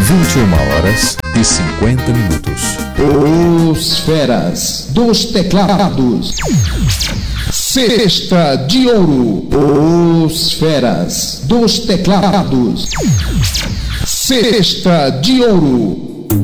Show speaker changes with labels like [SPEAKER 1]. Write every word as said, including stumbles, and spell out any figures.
[SPEAKER 1] vinte e uma horas e cinquenta minutos.
[SPEAKER 2] Os feras dos teclados. Cesta de ouro. Os feras dos teclados. Cesta de ouro.